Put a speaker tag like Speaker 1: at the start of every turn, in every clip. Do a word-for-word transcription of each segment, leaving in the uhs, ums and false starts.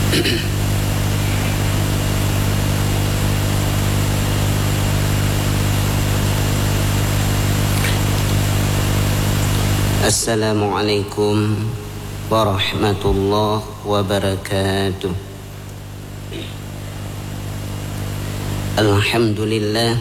Speaker 1: Assalamualaikum warahmatullahi wabarakatuh. Alhamdulillah,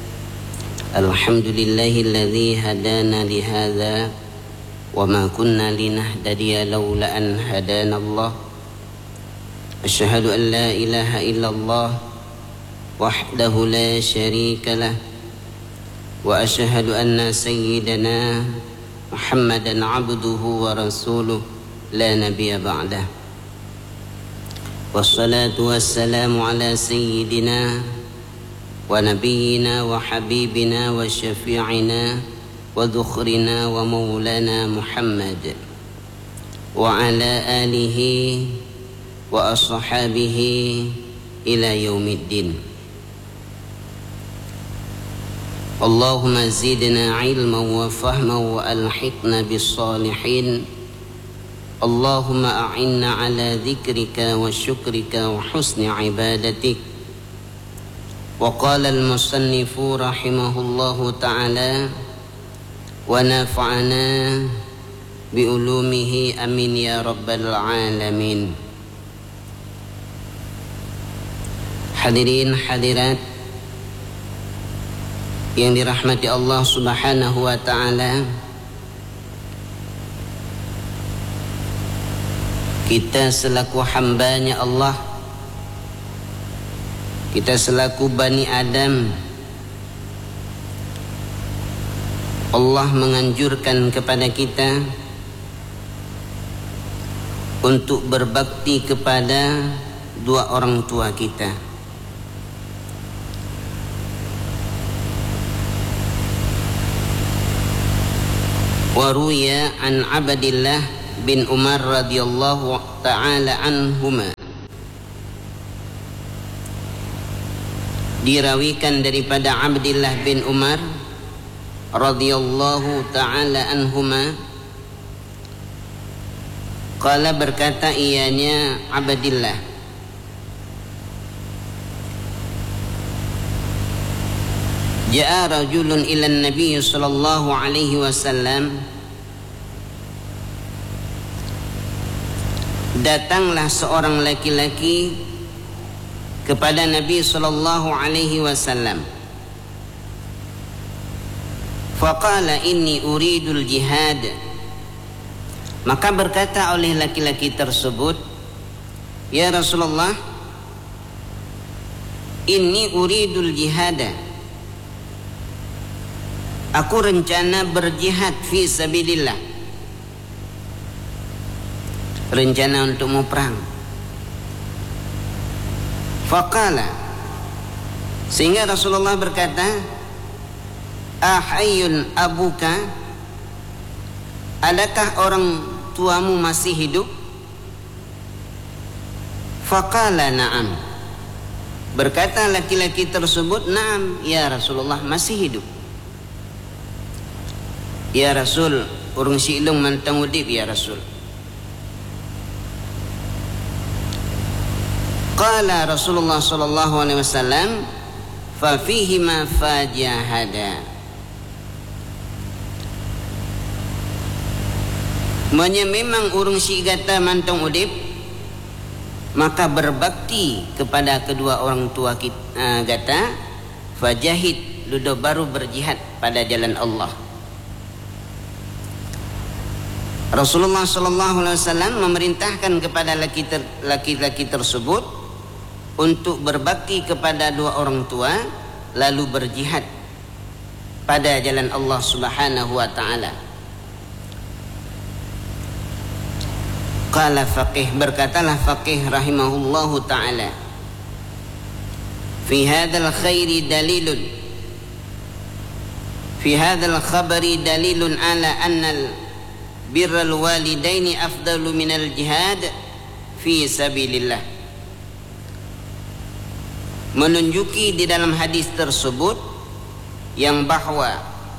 Speaker 1: alhamdulillahilladzi hadana lihadza wa ma kunna linahtadiya laula an hadana Allah. Asyhadu an la ilaha illallah wahdahu la syarika lah, wa asyhadu anna sayyidana Muhammadan abduhu wa rasuluh la nabiyya ba'dah. Wassalatu wassalamu ala sayyidina wa nabiyyina wa habibina wa syafi'ina wa dhukhrina wa maulana Muhammad wa ala alihi wa ashabihi ila yaumiddin. Allahumma zidna ilman wa fahman wa alhiqna bis salihin. Allahumma a'inna ala dhikrika wa syukrika wa husni ibadatik. Wa qala al-musannifu rahimahullahu ta'ala wa nafa'ana bi ulumihi amin ya rabbal alamin. Hadirin hadirat yang dirahmati Allah Subhanahu wa ta'ala, kita selaku hambanya Allah, kita selaku Bani Adam, Allah menganjurkan kepada kita untuk berbakti kepada dua orang tua kita. Waruya an Abdillah bin Umar radhiyallahu ta'ala anhuma, dirawikan daripada Abdillah bin Umar radhiyallahu ta'ala anhuma, qala berkata ianya Abdillah, ja'a rajulun ila an-nabiy sallallahu alaihi wasallam, datanglah seorang laki-laki kepada Nabi sallallahu alaihi wasallam. Faqala inni uridul jihad, maka berkata oleh laki-laki tersebut, ya Rasulullah, inni uridul jihada, aku rencana berjihad fi sabilillah, rencana untuk mau perang. Faqala, sehingga Rasulullah berkata, ahayyun abuka, adakah orang tuamu masih hidup? Faqala na'am, berkata laki-laki tersebut, na'am ya Rasulullah, masih hidup. Ya Rasul, urung silung mantang udip ya Rasul. Qala Rasulullah sallallahu alaihi wasallam, fa fihi ma fajahada, Manya memang urung si gata mantang udip, maka berbakti kepada kedua orang tua kita, uh, gata, fajahid, ludo baru berjihad pada jalan Allah. Rasulullah sallallahu alaihi wasallam memerintahkan kepada laki-laki tersebut untuk berbakti kepada dua orang tua, lalu berjihad pada jalan Allah Subhanahu wa ta'ala. Qala faqih, berkatalah faqih rahimahullahu ta'ala, fi hadzal khairi dalilun, fi hadzal khabari dalilun ala annal birral walidaini afdalu minal jihad fi sabilillah, menunjuki di dalam hadis tersebut yang bahwa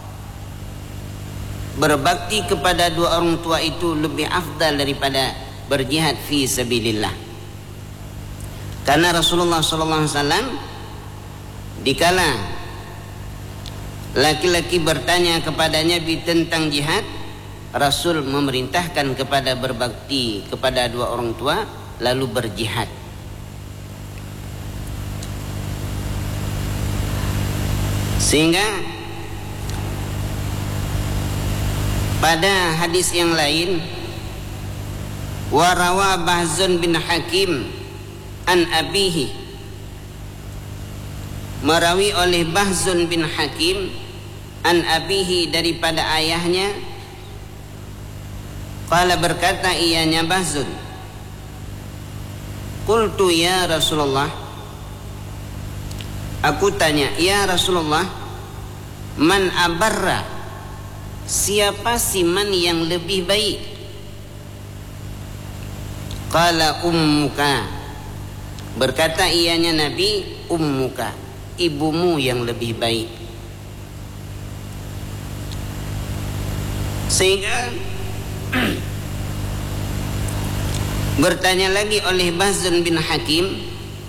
Speaker 1: berbakti kepada dua orang tua itu lebih afdal daripada berjihad fi sabilillah. Karena Rasulullah sallallahu alaihi wasallam dikala laki-laki bertanya kepadanya tentang jihad, Rasul memerintahkan kepada berbakti kepada dua orang tua lalu berjihad. Sehingga pada hadis yang lain, warawa Bahzun bin Hakim an abihi, merawi oleh Bahzun bin Hakim an abihi daripada ayahnya, qala berkata ianya Bahzun, qultu ya Rasulullah, aku tanya ya Rasulullah, man abarra, siapa si man yang lebih baik? Qala ummuka, berkata ianya Nabi, ummuka, ibumu yang lebih baik. Sehingga bertanya lagi oleh Bahzun bin Hakim,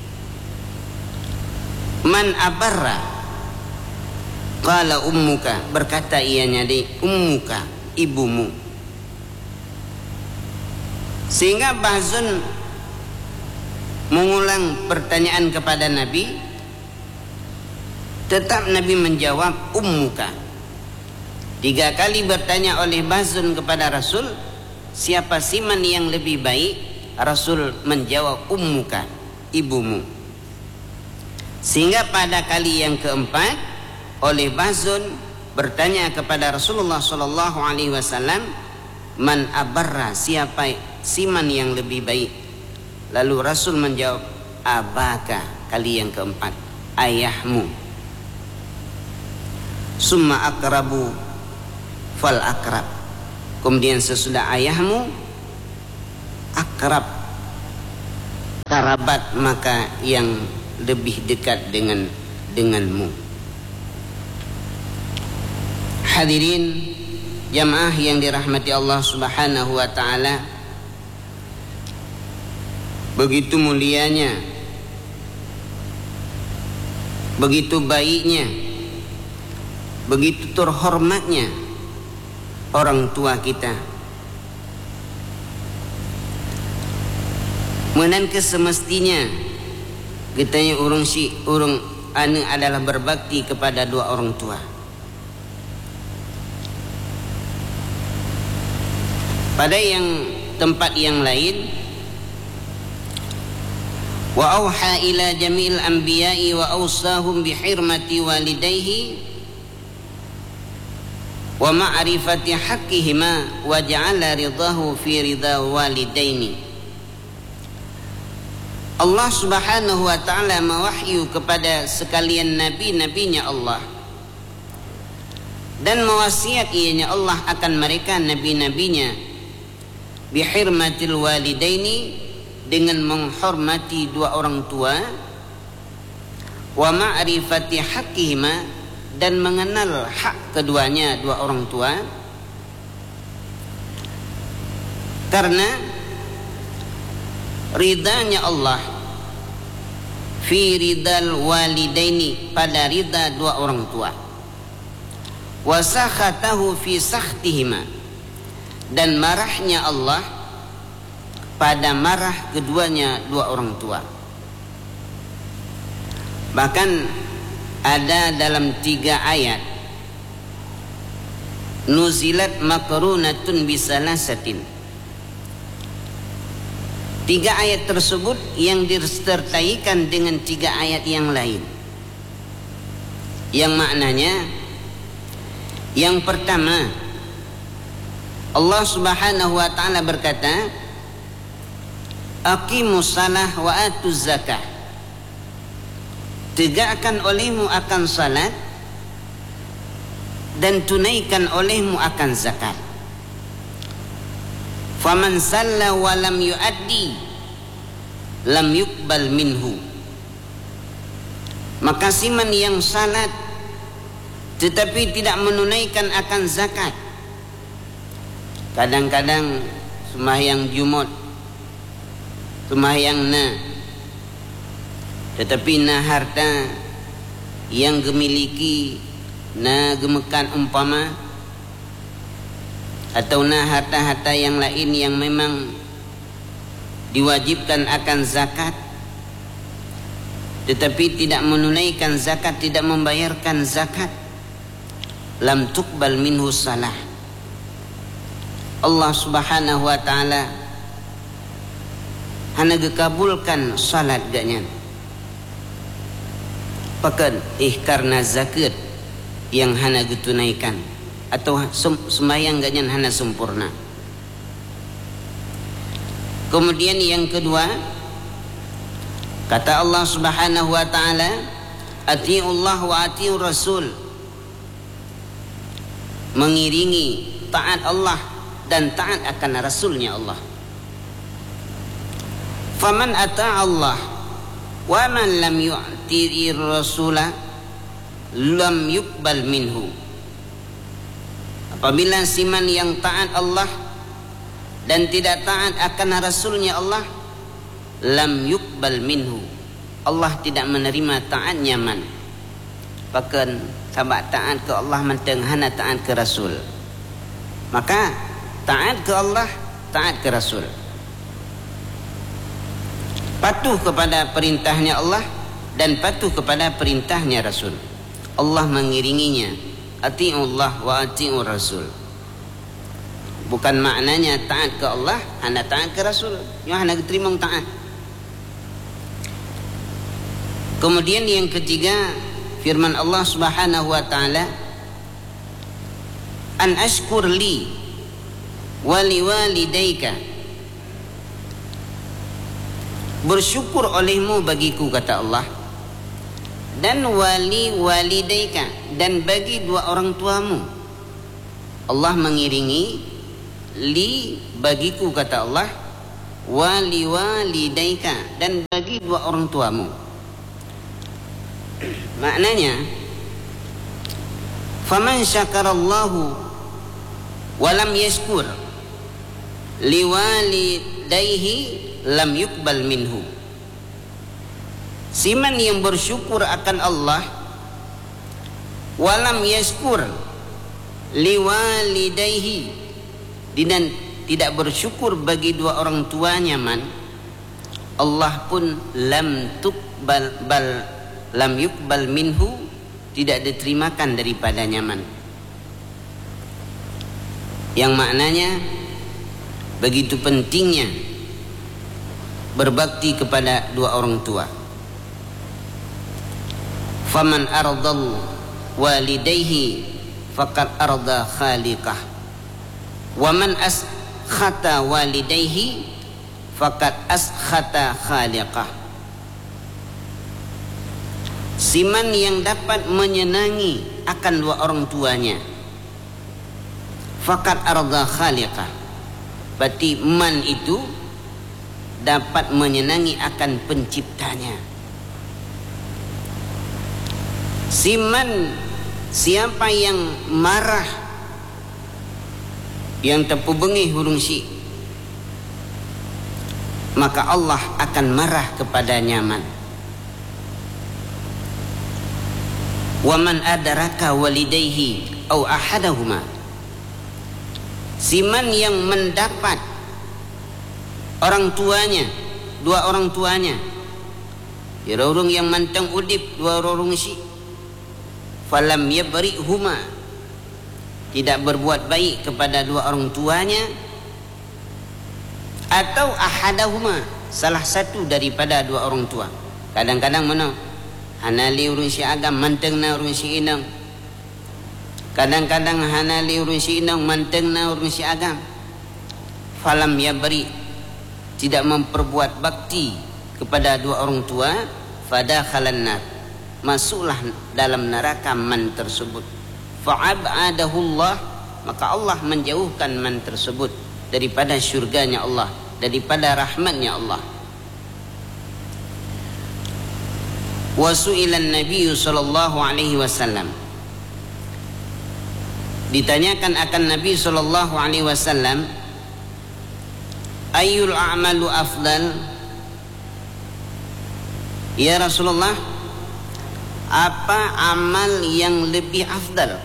Speaker 1: man abarra? Qala ummuka, berkata ianya di ummuka, ibumu. Sehingga Bahzun mengulang pertanyaan kepada Nabi, tetap Nabi menjawab ummuka. Tiga kali bertanya oleh Bahzun kepada Rasul, siapa siman yang lebih baik? Rasul menjawab ummuka, ibumu. Sehingga pada kali yang keempat oleh Bahzun bertanya kepada Rasulullah sallallahu alaihi wasallam, man abarra, siapa siman yang lebih baik? Lalu Rasul menjawab abaka, kali yang keempat, ayahmu. Summa akrabu fal akrab, kemudian sesudah ayahmu akrab, kerabat, maka yang lebih dekat dengan denganmu. Hadirin jamaah yang dirahmati Allah Subhanahu wa taala, begitu mulianya, begitu baiknya, begitu terhormatnya orang tua kita. Menan kesemestinya kita urung si urung anu adalah berbakti kepada dua orang tua. Pada yang tempat yang lain, wa auha ila jami'il anbiya'i wa awsahum bihirmati walidayhi wa ma'rifati haqqihima wa ja'ala ridahu fi ridha walidaini. Allah Subhanahu wa taala mewahyu kepada sekalian nabi-nabinya Allah dan mewasiat ianya Allah akan mereka nabi-nabinya bihirmatil walidaini, dengan menghormati dua orang tua, wa ma'rifati haqqihima, dan mengenal hak keduanya dua orang tua, karena ridanya Allah fi ridal walidaini, pada ridha dua orang tua, wa sakhatahu fi sakhtihima, dan marahnya Allah pada marah keduanya dua orang tua. Bahkan ada dalam tiga ayat, nuzilat makrunatun bisalasatin, tiga ayat tersebut yang disertaikan dengan tiga ayat yang lain, yang maknanya yang pertama, Allah Subhanahu wa taala berkata, aqimus salah wa atuz zakah, tegakkan olehmu akan salat dan tunaikan olehmu akan zakat. Faman salla wa lam yuaddi lam yuqbal minhu, maka siman yang salat tetapi tidak menunaikan akan zakat. Kadang-kadang sembahyang Jumat, sembahyang na, Tetapi na harta yang gemiliki, na gemekan umpama, atau na harta-harta yang lain yang memang diwajibkan akan zakat, tetapi tidak menunaikan zakat, tidak membayarkan zakat, lam tuqbal minhu salah. Allah Subhanahu wa taala hana gekabulkan salat gaknya. Pakan eh karena zakat yang hana getunaikan, atau sembahyang gaknya hana sempurna. Kemudian yang kedua, kata Allah Subhanahu wa taala, atiullah wa atiur rasul, mengiringi taat Allah dan taat akan rasulnya Allah. Faman ata Allah wa man lam yu'ti rasula lam yuqbal minhu. Apabila siman yang taat Allah dan tidak taat akan rasulnya Allah, lam yuqbal minhu, Allah tidak menerima taatnya man. Bahkan sahabat taat ke Allah menteng hana taat ke rasul. Maka taat ke Allah, taat ke rasul, patuh kepada perintahnya Allah dan patuh kepada perintahnya rasul. Allah mengiringinya, ati'ullah wa ati'ur rasul. Bukan maknanya taat ke Allah hana taat ke rasul, yang hana terima taat. Kemudian yang ketiga, firman Allah Subhanahu wa taala, an ashkur li wa liwalidayka, bersyukur olehmu bagiku, kata Allah, dan wali walidaika, dan bagi dua orang tuamu. Allah mengiringi li bagiku, kata Allah, wali walidaika, dan bagi dua orang tuamu. Maknanya, faman syakarallahu walam yashkur liwalidayhi lam yuqbal minhu. Siman yang bersyukur akan Allah walam yashkur liwalidayhi, dan tidak bersyukur bagi dua orang tuanya man, Allah pun lam tuqbal bal lam yuqbal minhu, tidak diterimakan daripadanya man. Yang maknanya begitu pentingnya berbakti kepada dua orang tua. Faman ardal walidayhi faqad arda khaliqah, wa man askhata walidayhi faqad askhata khaliqah. Siman yang dapat menyenangi akan dua orang tuanya, faqad arda khaliqah, berarti man itu dapat menyenangi akan penciptanya. Siman siapa yang marah, yang terpubungi hurung si, maka Allah akan marah kepadanya man. Wa man adraka walidayhi au ahadahuma, siman yang mendapat orang tuanya, dua orang tuanya, ya orang yang mantang udip dua orang si, falam yabrihuma, tidak berbuat baik kepada dua orang tuanya, atau ahadahuma, salah satu daripada dua orang tua. Kadang-kadang mana hanali urun si agam manteng na urun si inang, kadang-kadang hanali urun si inang manteng na urun si agam, falam yabri, tidak memperbuat bakti kepada dua orang tua, fadakhalan nar, masuklah dalam neraka man tersebut. Fa'abadahullah, maka Allah menjauhkan man tersebut daripada syurganya Allah, daripada rahmatnya Allah. Wa su'ilan Nabi sallallahu alaihi wasallam, ditanyakan akan Nabi sallallahu alaihi wasallam, ayyul a'malu afdal, "Ya Rasulullah, apa amal yang lebih afdal?"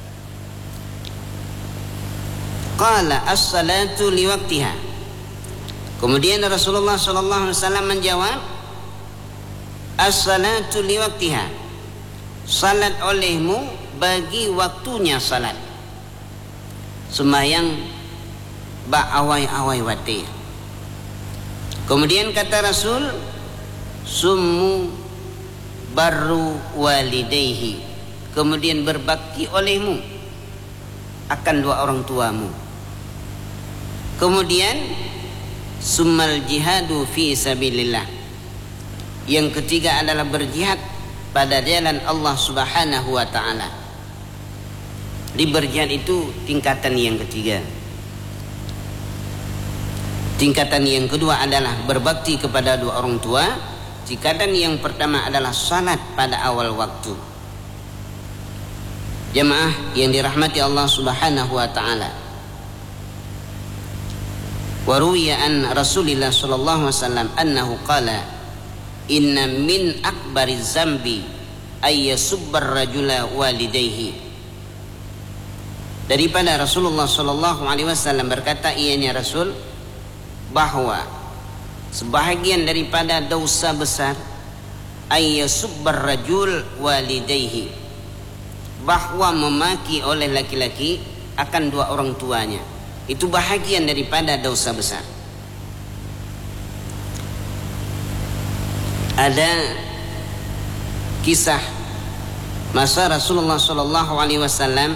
Speaker 1: Qala as-salatu liwaqtiha. Kemudian Rasulullah sallallahu alaihi wasallam menjawab, "As-salatu liwaqtiha." Salat olehmu bagi waktunya salat. Sembahyang ba awai-awai wati. Kemudian kata Rasul, "Summu barru walidayhi." Kemudian berbakti olehmu akan dua orang tuamu. Kemudian summal jihadu fi sabilillah. Yang ketiga adalah berjihad pada jalan Allah Subhanahu wa taala. Di berjihad itu tingkatan yang ketiga. Tingkatan yang kedua adalah berbakti kepada dua orang tua. Tingkatan yang pertama adalah salat pada awal waktu. Jemaah yang dirahmati Allah Subhanahu wa taala. Wa ruwiya an Rasulillah sallallahu alaihi wasallam annahu qala, "Inna min akbariz zambi ay yasubbar rajula walidayhi." Daripada Rasulullah sallallahu alaihi wasallam berkata, ianya Rasul, bahwa sebahagian daripada dosa besar ay yasubbar rajul walidayhi, bahwa memaki oleh laki-laki akan dua orang tuanya. Itu bahagian daripada dosa besar. Ada kisah masa Rasulullah sallallahu alaihi wasallam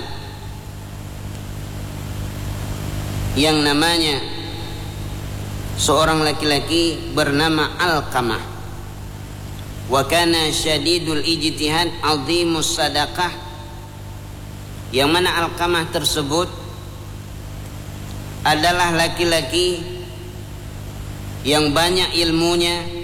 Speaker 1: yang namanya seorang laki-laki bernama Alqamah. Wa kana syadidul ijtihad azimus sadaqah. Yang mana Alqamah tersebut adalah laki-laki yang banyak ilmunya,